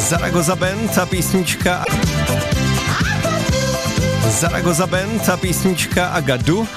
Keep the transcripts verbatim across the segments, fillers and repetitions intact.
Zaragoza Band a písnička Zaragoza Band a písnička Agadu.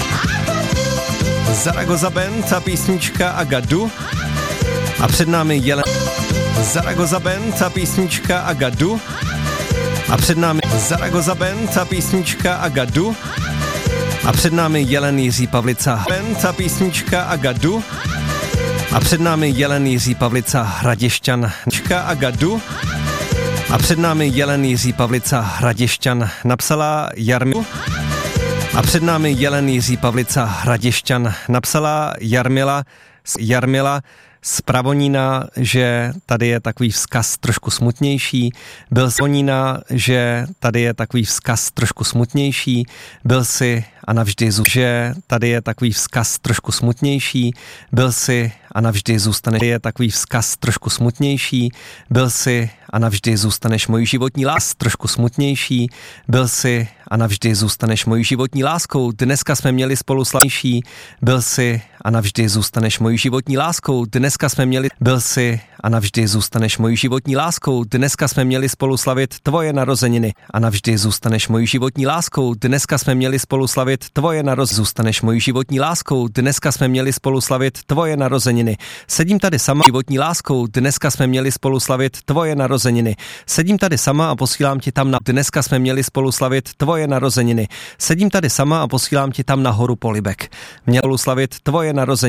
Zaragoza Band a písnička Agadu. A před námi Jelen. Zaragoza Band a písnička Agadu. A před námi Zaragoza Band a písnička Agadu. A před námi Jelen Jiří Pavlica. Band a písnička Agadu. A před námi Jelen Jiří Pavlica Hraděšťan. Agadu. A před námi Jelen Jiří Pavlica Hraděšťan. Napsala Jarmilu. A před námi Jelen Jiří Pavlica Hraděšťan. Napsala Jarmila, Jarmila z Pravonína, že tady je takový vzkaz trošku smutnější. Byl z Pravonína, že tady je takový vzkaz trošku smutnější. Byl si a navždy zůstaneš, že tady je takový vzkaz trošku smutnější. Byl si a navždy zůstaneš, je takový vzkaz trošku smutnější. Byl si a navždy zůstaneš mojí životní láskou, trošku smutnější. Byl si a navždy zůstaneš mojí životní láskou. Dneska jsme měli spolu slavnější. Byl si a navždy zůstaneš mojí životní láskou. Dneska jsme měli, byl si a navždy zůstaneš mojí životní láskou. Dneska jsme měli spolu slavit tvoje narozeniny a navždy zůstaneš mojí životní láskou. Dneska jsme měli spolu slavit tvoje narozeniny. Zůstaneš mojí životní láskou. Dneska jsme měli spolu slavit tvoje narozeniny. Sedím tady sama životní láskou. Dneska jsme měli spolu slavit tvoje narozeniny. Sedím tady sama a posílám ti tam na. Dneska jsme měli spolu slavit tvoje narozeniny. Sedím tady sama a posílám ti tam nahoru polibek. Měl spolu slavit tvoje narozeniny.